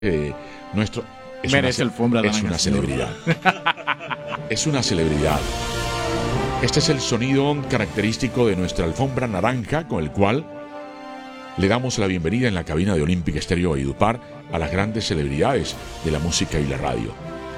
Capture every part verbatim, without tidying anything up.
Eh, nuestro es merece una, alfombra es una celebridad. Es una celebridad. Este es el sonido característico de nuestra alfombra naranja, con el cual le damos la bienvenida en la cabina de Olímpica Estéreo Valledupar a las grandes celebridades de la música y la radio.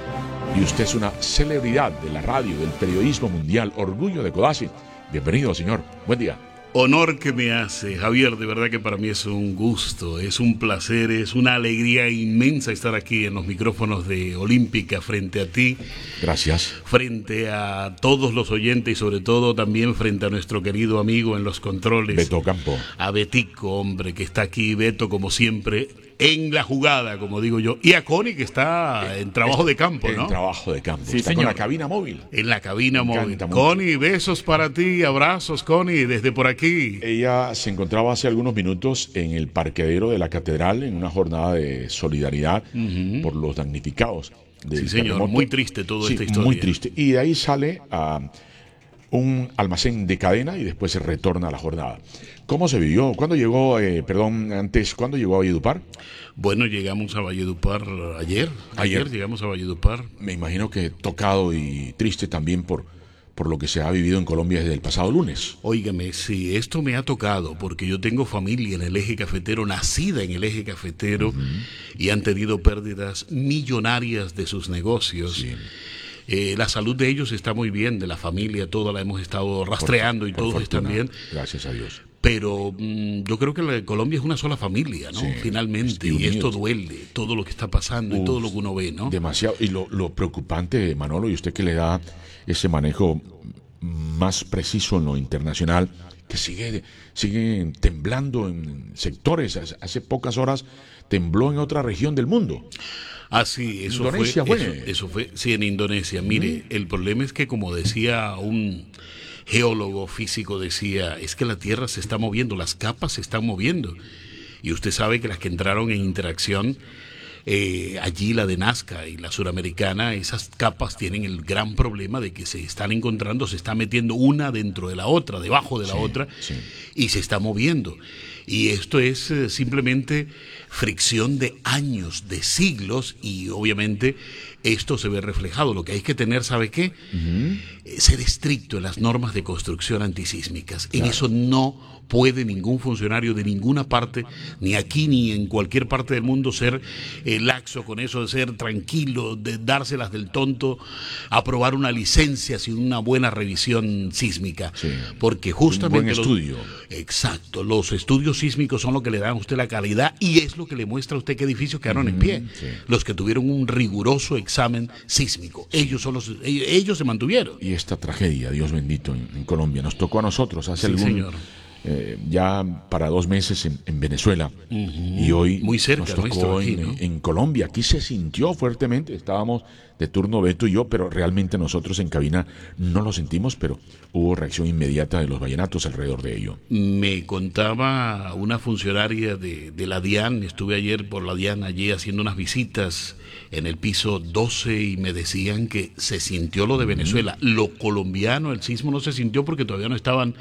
Y usted es una celebridad de la radio, del periodismo mundial, orgullo de Codazzi. Bienvenido, señor. Buen día. Honor que me hace, Javier, de verdad que para mí es un gusto, es un placer, es una alegría inmensa estar aquí en los micrófonos de Olímpica frente a ti. Gracias. Frente a todos los oyentes y sobre todo también frente a nuestro querido amigo en los controles. Beto Campo. A Betico, hombre, que está aquí, Beto, como siempre, en la jugada, como digo yo. Y a Connie, que está en trabajo de campo, ¿no? En trabajo de campo. Sí, está señor. con la cabina móvil. En la cabina Me móvil. encanta mucho. Connie, besos para ti, abrazos, Connie, desde por aquí. Ella se encontraba hace algunos minutos en el parqueadero de la catedral en una jornada de solidaridad uh-huh. por los damnificados del Sí, señor, terremoto. muy triste toda Sí, esta historia. muy triste. Y de ahí sale a un almacén de cadena y después se retorna a la jornada. ¿Cómo se vivió? ¿Cuándo llegó, eh, perdón, antes, cuándo llegó a Valledupar? Bueno, llegamos a Valledupar ayer. Ayer, Ayer. llegamos a Valledupar. Me imagino que tocado y triste también por, por lo que se ha vivido en Colombia desde el pasado lunes. Óigame, sí, esto me ha tocado porque yo tengo familia en el eje cafetero, nacida en el eje cafetero, uh-huh. y han tenido pérdidas millonarias de sus negocios. Sí. Eh, la salud de ellos está muy bien, de la familia, toda la hemos estado rastreando por, y por todos fortuna. están bien. Gracias a Dios. Pero mmm, yo creo que la, Colombia es una sola familia, ¿no? Sí, finalmente, y y esto duele, todo lo que está pasando Uf, y todo lo que uno ve, ¿no? Demasiado. Y lo, lo preocupante, Manolo, y usted que le da ese manejo más preciso en lo internacional, que sigue, sigue temblando en sectores. Hace pocas horas tembló en otra región del mundo. Ah, sí, eso Indonesia fue, fue. Eso, eso fue, sí, en Indonesia. Mire, mm. el problema es que, como decía un geólogo físico, decía, es que la Tierra se está moviendo, las capas se están moviendo. Y usted sabe que las que entraron en interacción, eh, allí la de Nazca y la suramericana, esas capas tienen el gran problema de que se están encontrando, se está metiendo una dentro de la otra, debajo de la sí, otra, sí. y se está moviendo. Y esto es eh, simplemente fricción de años, de siglos, y obviamente esto se ve reflejado. Lo que hay que tener, ¿sabe qué? Uh-huh. Eh, ser estricto en las normas de construcción antisísmicas. Claro. En eso no puede ningún funcionario de ninguna parte, ni aquí ni en cualquier parte del mundo, ser eh, laxo con eso, de ser tranquilo, de dárselas del tonto, aprobar una licencia sin una buena revisión sísmica. Sí. Porque justamente... Un buen estudio. Los, exacto, los estudios sísmicos son lo que le dan a usted la calidad y es lo que le muestra a usted qué edificios quedaron uh-huh. en pie. Sí. Los que tuvieron un riguroso examen sísmico. Sí. Ellos son los, ellos, ellos se mantuvieron. Y esta tragedia, Dios bendito, en, en Colombia, nos tocó a nosotros hace sí, algún... señor. Eh, ya para dos meses en, en Venezuela uh-huh. y hoy muy cerca nos tocó nuestro aquí, en, ¿no? en Colombia. Aquí se sintió fuertemente, estábamos de turno Beto y yo, pero realmente nosotros en cabina no lo sentimos, pero hubo reacción inmediata de los vallenatos alrededor de ello. Me contaba una funcionaria de, de la DIAN, estuve ayer por la DIAN allí haciendo unas visitas en el piso doce y me decían que se sintió lo de Venezuela. Uh-huh. Lo colombiano, el sismo no se sintió porque todavía no estaban...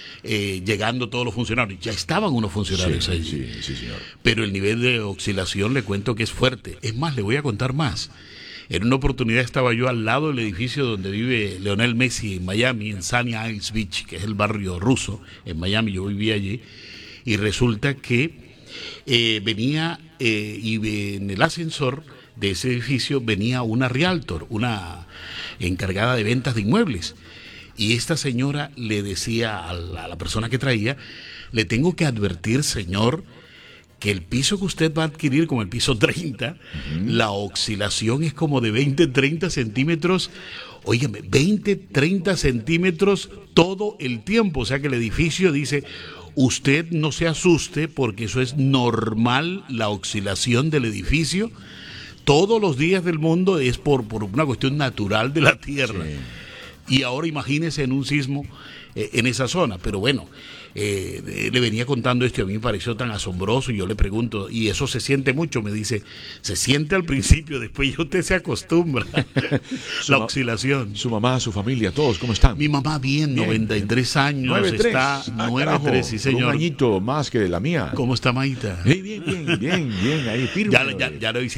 Eh, llegando todos los funcionarios, ya estaban unos funcionarios sí, allí, sí, sí, señor. Pero el nivel de oscilación le cuento que es fuerte. Es más, le voy a contar más. En una oportunidad estaba yo al lado del edificio donde vive Lionel Messi en Miami, en Sunny Isles Beach, que es el barrio ruso en Miami. Yo vivía allí y resulta que eh, venía eh, y en el ascensor de ese edificio venía una realtor, una encargada de ventas de inmuebles. Y esta señora le decía a la, a la persona que traía, le tengo que advertir, señor, que el piso que usted va a adquirir, como el piso treinta, uh-huh. la oscilación es como de veinte, treinta centímetros, óigame, veinte, treinta centímetros todo el tiempo. O sea que el edificio dice, usted no se asuste porque eso es normal, la oscilación del edificio. Todos los días del mundo es por, por una cuestión natural de la Tierra. Sí. Y ahora imagínese en un sismo eh, en esa zona. Pero bueno, eh, le venía contando esto y a mí me pareció tan asombroso y yo le pregunto, ¿y eso se siente mucho? Me dice, se siente al principio, después ya usted se acostumbra. La oscilación. Su mamá, su familia, todos, ¿cómo están? Mi mamá bien, Bien. noventa y tres años, nueve tres. está Ah, nueve tres, sí por un señor. añito más que la mía. ¿Cómo está Maita? Bien, bien, bien, bien, bien, ahí firme. Ya, ya, ya lo